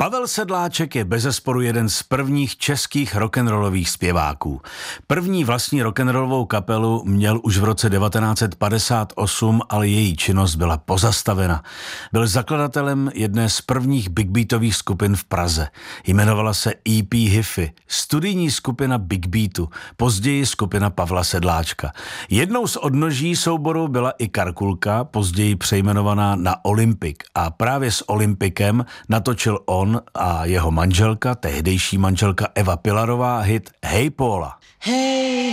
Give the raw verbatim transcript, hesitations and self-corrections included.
Pavel Sedláček je bezesporu jeden z prvních českých rock'n'rollových zpěváků. První vlastní rock'n'rollovou kapelu měl už v roce devatenáct set padesát osm, ale její činnost byla pozastavena. Byl zakladatelem jedné z prvních big beatových skupin v Praze. Jmenovala se E P Hifi, studijní skupina Big Beatu, později skupina Pavla Sedláčka. Jednou z odnoží souboru byla i Karkulka, později přejmenovaná na Olympik, a právě s Olympikem natočil on a jeho manželka, tehdejší manželka Eva Pilarová, hit Hej Póla. Hej,